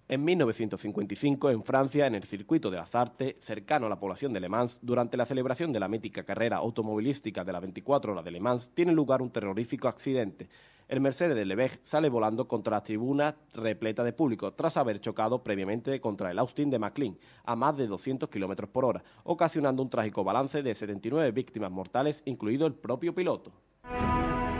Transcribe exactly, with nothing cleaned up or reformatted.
En mil novecientos cincuenta y cinco, en Francia, en el circuito de las Artes, cercano a la población de Le Mans, durante la celebración de la mítica carrera automovilística de las veinticuatro horas de Le Mans, tiene lugar un terrorífico accidente. El Mercedes de Lebech sale volando contra la tribuna repleta de público, tras haber chocado previamente contra el Austin de McLean, a más de doscientos kilómetros por hora, ocasionando un trágico balance de setenta y nueve víctimas mortales, incluido el propio piloto.